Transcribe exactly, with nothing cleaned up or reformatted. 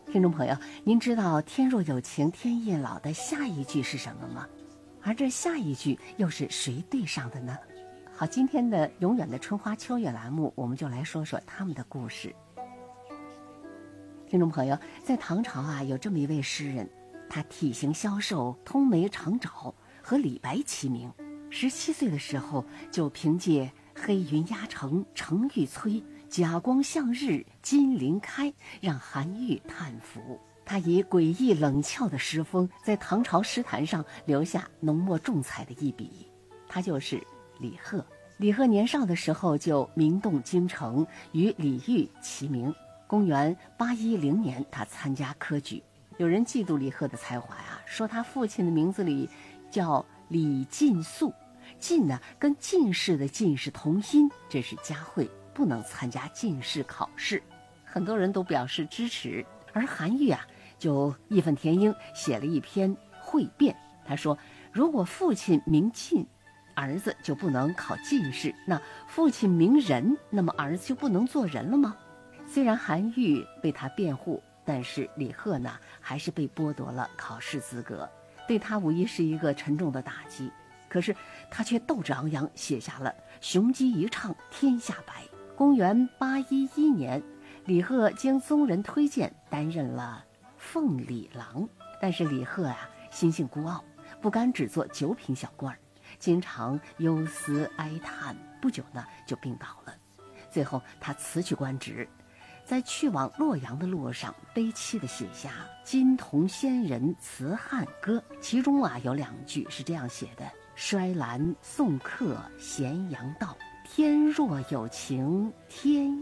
听众朋友，您知道天若有情天亦老的下一句是什么吗？而这下一句又是谁对上的呢？好，今天的永远的春花秋月栏目，我们就来说说他们的故事。听众朋友，在唐朝啊，有这么一位诗人，他体型消瘦，通眉长爪，和李白齐名。十七岁的时候，就凭借黑云压城，城欲摧，甲光向日，金鳞开，让韩愈叹服。他以诡异冷峭的诗风，在唐朝诗坛上留下浓墨重彩的一笔。他就是李贺。李贺年少的时候就名动京城，与李煜齐名。公元八一零年，他参加科举。有人嫉妒李贺的才华呀，说他父亲的名字里叫李进素，进呢跟进士的进是同音，这是佳慧，不能参加进士考试。很多人都表示支持，而韩愈啊就义愤填膺，写了一篇汇辩。他说，如果父亲名进，儿子就不能考进士，那父亲名仁，那么儿子就不能做人了吗？虽然韩愈为他辩护，但是李贺呢还是被剥夺了考试资格，对他无疑是一个沉重的打击。可是他却斗志昂扬，写下了雄鸡一唱天下白。公元八一一年，李贺经宗人推荐担任了奉礼郎，但是李贺啊心性孤傲，不甘只做九品小官，经常忧思哀叹，不久呢就病倒了。最后他辞去官职，在去往洛阳的路上悲戚地写下《金铜仙人辞汉歌》，其中啊有两句是这样写的：衰兰送客咸阳道，天若有情天